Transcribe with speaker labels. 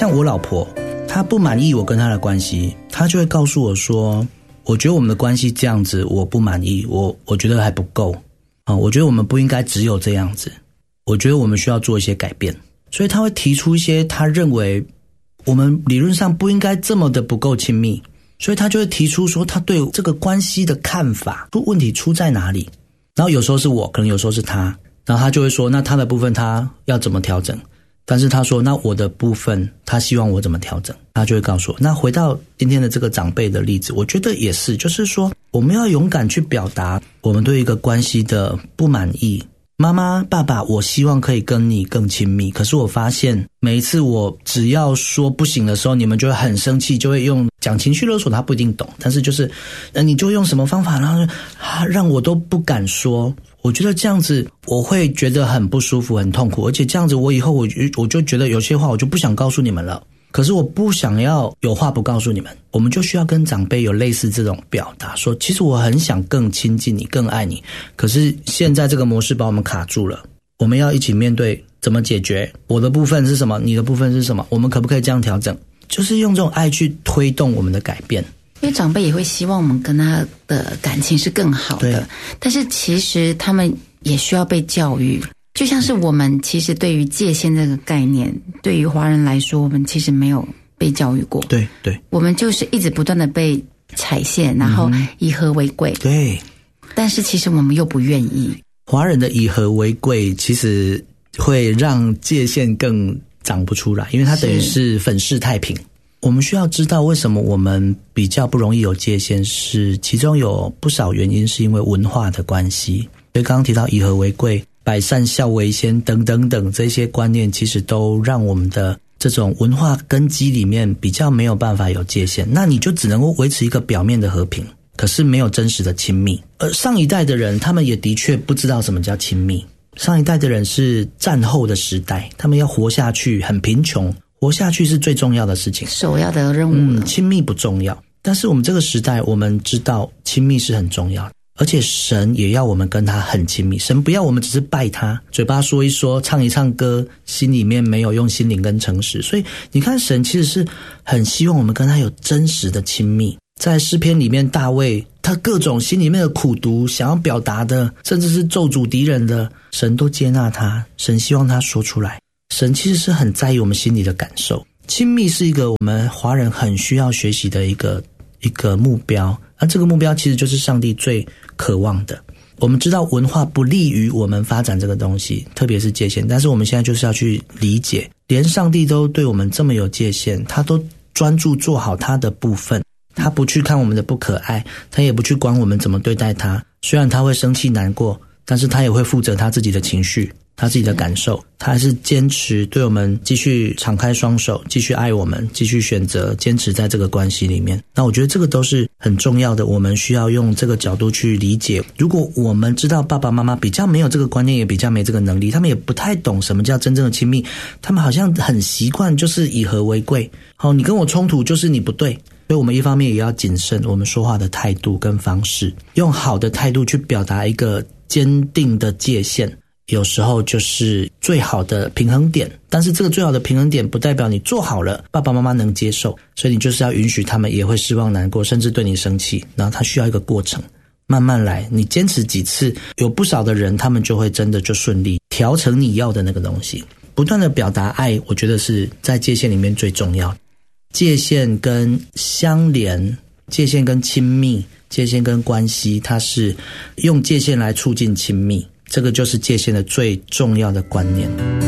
Speaker 1: 像我老婆，她不满意我跟她的关系，她就会告诉我说，我觉得我们的关系这样子我不满意，我觉得还不够我觉得我们不应该只有这样子，我觉得我们需要做一些改变。所以她会提出一些她认为我们理论上不应该这么的不够亲密，所以她就会提出说她对这个关系的看法，问题出在哪里。然后有时候是我，可能有时候是她，然后她就会说那她的部分她要怎么调整，但是她说那我的部分她希望我怎么调整，她就会告诉我。那回到今天的这个长辈的例子，我觉得也是，就是说我们要勇敢去表达我们对一个关系的不满意。妈妈爸爸，我希望可以跟你更亲密，可是我发现每一次我只要说不行的时候，你们就会很生气，就会用讲情绪勒索，他不一定懂，但是就是你就用什么方法，然后让我都不敢说。我觉得这样子我会觉得很不舒服很痛苦，而且这样子我以后我就觉得有些话我就不想告诉你们了，可是我不想要有话不告诉你们。我们就需要跟长辈有类似这种表达，说其实我很想更亲近你更爱你，可是现在这个模式把我们卡住了，我们要一起面对怎么解决，我的部分是什么，你的部分是什么，我们可不可以这样调整，就是用这种爱去推动我们的改变。
Speaker 2: 因为长辈也会希望我们跟他的感情是更好的，但是其实他们也需要被教育。就像是我们其实对于界限这个概念，对于华人来说，我们其实没有被教育过。对对，我们就是一直不断的被踩线，然后以和为贵。对，但是其实我们又不愿意。
Speaker 1: 华人的以和为贵，其实会让界限更长不出来，因为它等于是粉饰太平。我们需要知道为什么我们比较不容易有界限，是其中有不少原因是因为文化的关系。所以刚刚提到以和为贵、百善孝为先等等等这些观念，其实都让我们的这种文化根基里面比较没有办法有界限，那你就只能够维持一个表面的和平，可是没有真实的亲密。而上一代的人他们也的确不知道什么叫亲密，上一代的人是战后的时代，他们要活下去很贫穷，活下去是最重要的事情，
Speaker 2: 首要的任务
Speaker 1: 亲密不重要。但是我们这个时代我们知道亲密是很重要的，而且神也要我们跟他很亲密，神不要我们只是拜他，嘴巴说一说唱一唱歌，心里面没有用心灵跟诚实。所以你看神其实是很希望我们跟他有真实的亲密。在诗篇里面大卫他各种心里面的苦毒想要表达的，甚至是咒诅敌人的，神都接纳他，神希望他说出来。神其实是很在意我们心里的感受。亲密是一个我们华人很需要学习的一个目标，而这个目标其实就是上帝最渴望的。我们知道文化不利于我们发展这个东西，特别是界限，但是我们现在就是要去理解，连上帝都对我们这么有界限，他都专注做好他的部分，他不去看我们的不可爱，他也不去管我们怎么对待他。虽然他会生气难过，但是他也会负责他自己的情绪，他自己的感受，他还是坚持对我们继续敞开双手，继续爱我们，继续选择坚持在这个关系里面。那我觉得这个都是很重要的，我们需要用这个角度去理解。如果我们知道爸爸妈妈比较没有这个观念，也比较没这个能力，他们也不太懂什么叫真正的亲密，他们好像很习惯就是以和为贵，你跟我冲突就是你不对。所以我们一方面也要谨慎我们说话的态度跟方式，用好的态度去表达一个坚定的界限，有时候就是最好的平衡点。但是这个最好的平衡点不代表你做好了爸爸妈妈能接受，所以你就是要允许他们也会失望难过，甚至对你生气，然后他需要一个过程，慢慢来，你坚持几次，有不少的人他们就会真的就顺利调成你要的那个东西。不断的表达爱，我觉得是在界限里面最重要的。界限跟相连，界限跟亲密，界限跟关系，它是用界限来促进亲密，这个就是界限的最重要的观念。